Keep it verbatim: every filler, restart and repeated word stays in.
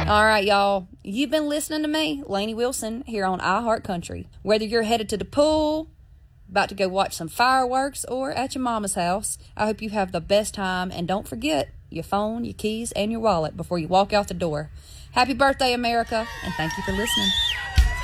All right, y'all. You've been listening to me, Lainey Wilson, here on iHeart Country. Whether you're headed to the pool, about to go watch some fireworks, or at your mama's house, I hope you have the best time. And don't forget your phone, your keys, and your wallet before you walk out the door. Happy birthday, America, and thank you for listening.